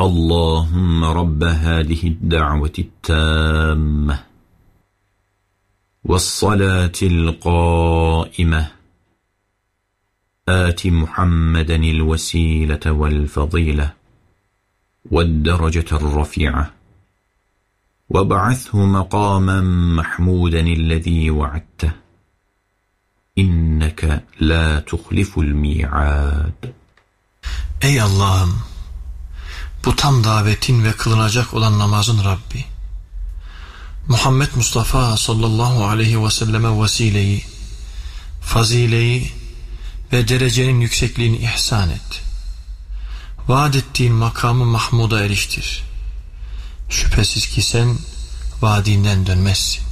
Allahümme rabbe hâzihi da'veti tâmme ve's-salâtil qâime آت محمدا الوسيلة والفضيلة والدرجة الرفيعة وابعثه مقاما محمودا الذي وعدته إنك لا تخلف الميعاد. Ey Allah'ım, bu tam davetin ve kılınacak olan namazın Rabbi, Muhammed Mustafa sallallahu aleyhi ve selleme vesileyi, fazileyi ve derecenin yüksekliğini ihsan et. Vaad ettiğin makamı Mahmud'a eriştir. Şüphesiz ki sen vaadinden dönmezsin.